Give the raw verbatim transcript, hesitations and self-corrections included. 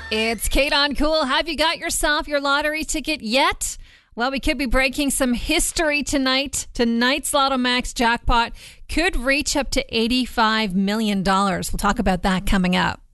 It's Kate on Cool. Have you got yourself your lottery ticket yet? Well, we could be breaking some history tonight. Tonight's Lotto Max jackpot could reach up to eighty-five million dollars. We'll talk about that coming up.